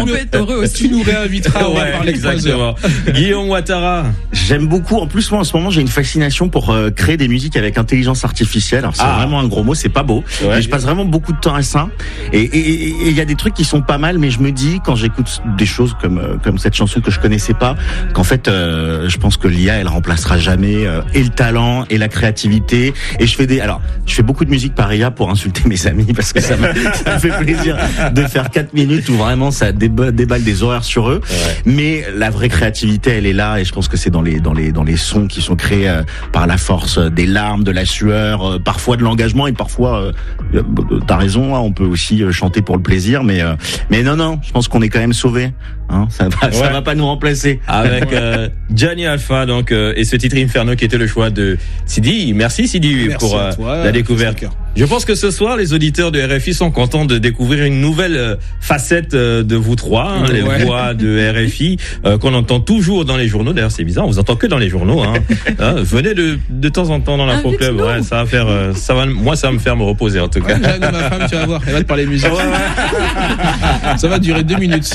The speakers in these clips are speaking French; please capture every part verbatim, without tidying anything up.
On peut être heureux aussi. Tu nous réinviteras, on va Ouais, parler exactement. Guillaume Ouattara. J'aime beaucoup. En plus, moi, en ce moment, j'ai une fascination pour euh, créer des musiques avec intelligence artificielle. Alors, c'est Ah. vraiment un gros mot, c'est pas beau. Ouais. Mais je passe vraiment beaucoup de temps à ça. Et il y a des trucs qui sont pas mal, mais je me dis, quand j'écoute des choses comme euh, comme cette chanson que je connaissais pas, qu'en fait, euh, je pense que l'I A, elle remplacera jamais euh, et le talent et la créativité. Et je fais des, alors, je fais beaucoup de musique par I A pour insulter mes amis parce que ça me, ça me fait plaisir de faire quatre minutes où vraiment ça déba- déballe des horaires sur eux. Ouais. Mais la vraie créativité, elle est là, et je pense que c'est dans les dans les dans les sons qui sont créés euh, par la force euh, des larmes, de la sueur, euh, parfois de l'engagement, et parfois, euh, euh, t'as raison, hein, on peut aussi euh, chanter pour le plaisir, mais euh, mais non non, je pense qu'on est quand même sauvés. Hein, ça va, Ouais. ça va pas nous remplacer. Avec euh, Johnny Alpha, donc, euh, et ce titre Inferno qui était le choix de Sidi. Merci Sidi Merci pour à euh, toi, la découverte. Christopher. Je pense que ce soir, les auditeurs de R F I sont contents de découvrir une nouvelle euh, facette euh, de vous trois, hein, les Ouais. voix de R F I, euh, qu'on entend toujours dans les journaux. D'ailleurs, c'est bizarre, on vous entend que dans les journaux. Hein. Hein, venez de de temps en temps dans l'Info Club. Invite-nous. Ouais, ça va faire, euh, ça va, moi, ça va me faire me reposer en tout cas. Ouais, j'ai amené ma femme, tu vas voir, elle va te parler musique. Ça va durer deux minutes.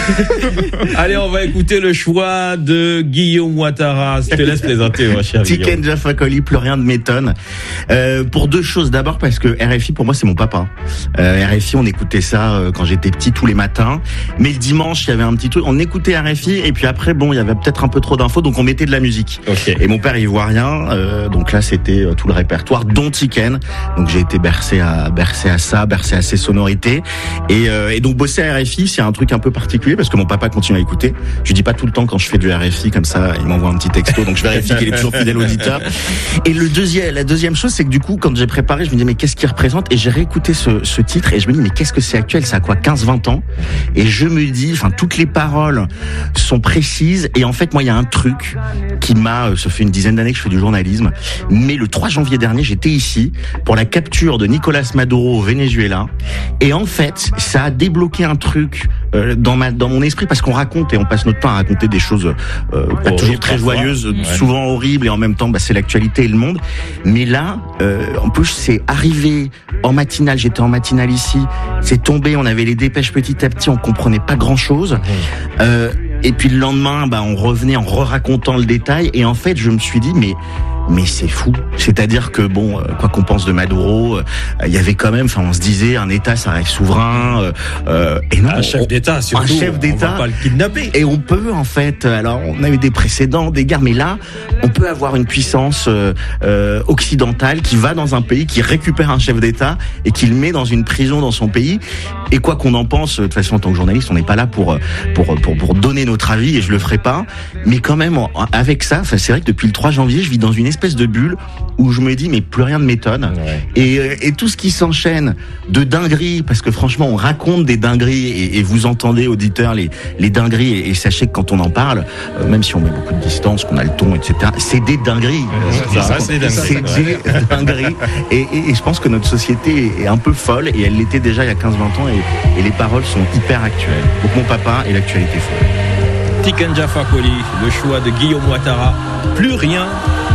Allez, on va écouter le choix de Guillaume Ouattara. Je te laisse présenter, mon cher Guillaume. Tiken Jaffa Koli, plus rien ne m'étonne. Euh, pour deux choses. D'abord parce que R F I, pour moi, c'est mon papa. Euh, R F I, on écoutait ça euh, quand j'étais petit tous les matins. Mais le dimanche, il y avait un petit truc. On écoutait R F I, et puis après, bon, il y avait peut-être un peu trop d'infos, donc on mettait de la musique. Ok. Et mon père ivoirien, euh, donc là, c'était euh, tout le répertoire, dont Tiken. Donc j'ai été bercé à bercé à ça, bercé à ces sonorités. Et, euh, et donc bosser à R F I, c'est un truc un peu particulier parce que mon papa continue à écouter. Je dis pas tout le temps quand je fais du R F I comme ça, il m'envoie un petit texto, donc je vérifie qu'il est toujours fidèle auditeur. Et le deuxième, la deuxième chose, c'est que du coup, quand j'ai préparé, je me dis mais qu'est-ce qu'il représente? Et j'ai réécouté ce, ce titre et je me dis mais qu'est-ce que c'est actuel? Ça a quoi, quinze vingt ans? Et je me dis, enfin toutes les paroles sont précises, et en fait moi il y a un truc qui m'a, ça fait une dizaine d'années que je fais du journalisme, mais le trois janvier dernier j'étais ici pour la capture de Nicolas Maduro au Venezuela, et en fait ça a débloqué un truc euh, dans ma dans mon esprit, parce qu'on raconte et on passe notre temps à raconter des choses euh, pas Horribles toujours très parfois. joyeuses, Ouais. souvent horribles, et en même temps bah, c'est l'actualité et le monde. Mais là, euh, en plus c'est arrivé en matinale, j'étais en matinale ici, c'est tombé, on avait les dépêches petit à petit, on comprenait pas grand chose. Euh, et puis le lendemain, bah, on revenait en re-racontant le détail, et en fait je me suis dit mais mais c'est fou. C'est-à-dire que bon, euh, quoi qu'on pense de Maduro, il euh, y avait quand même, enfin on se disait un État ça reste souverain, euh, euh, et non, Un chef on- d'État, surtout. un chef On d'État. va pas le kidnapper. Et on peut en fait, alors on a eu des précédents, des guerres, mais là, on peut avoir une puissance euh, euh, occidentale qui va dans un pays, qui récupère un chef d'État et qui le met dans une prison dans son pays. Et quoi qu'on en pense, de toute façon en tant que journaliste, on n'est pas là pour pour pour pour donner notre avis, et je le ferai pas. Mais quand même, avec ça, enfin, c'est vrai que depuis le trois janvier, je vis dans une espèce de bulle où je me dis mais plus rien ne m'étonne. Ouais. Et, et tout ce qui s'enchaîne de dingueries, parce que franchement on raconte des dingueries, et, et vous entendez auditeurs les, les dingueries, et, et sachez que quand on en parle, euh, même si on met beaucoup de distance, qu'on a le ton, et cetera, c'est des dingueries. Ouais, ça, c'est dingue. C'est des dingueries. Et, et, et je pense que notre société est un peu folle, et elle l'était déjà il y a quinze vingt ans, et, et les paroles sont hyper actuelles. Donc mon papa et l'actualité folle. Tiken Jaffa Koli, le choix de Guillaume Ouattara. Plus rien